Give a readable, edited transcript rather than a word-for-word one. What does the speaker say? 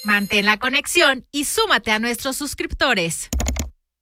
Mantén la conexión y súmate a nuestros suscriptores.